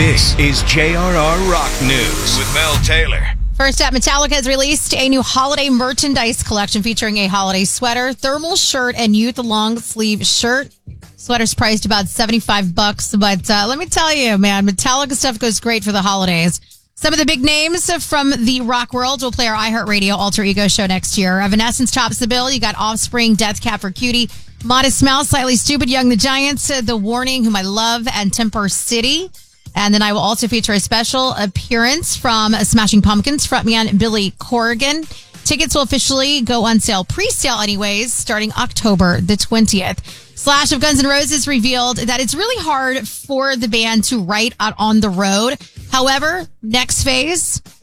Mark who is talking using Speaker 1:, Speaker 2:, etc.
Speaker 1: This is JRR Rock News with Mel Taylor.
Speaker 2: First up, Metallica has released a new holiday merchandise collection featuring a holiday sweater, thermal shirt, and youth long sleeve shirt. Sweater's priced about $75, but let me tell you, man, Metallica stuff goes great for the holidays. Some of the big names from the rock world will play our iHeartRadio Alter Ego show next year. Evanescence tops the bill. You got Offspring, Death Cab for Cutie, Modest Mouse, Slightly Stupid, Young the Giants, The Warning, whom I love, and Temper City. And then I will also feature a special appearance from Smashing Pumpkins frontman Billy Corgan. Tickets will officially go on sale, pre-sale anyways, starting October the 20th. Slash of Guns N' Roses revealed that it's really hard for the band to write out on the road. However, next phase,